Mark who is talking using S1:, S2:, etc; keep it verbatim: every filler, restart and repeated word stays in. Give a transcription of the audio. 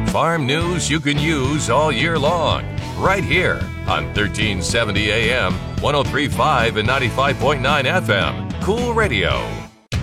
S1: farm news you can use all year long. Right here on thirteen seventy A M, one oh three point five and ninety-five point nine F M. Cool Radio.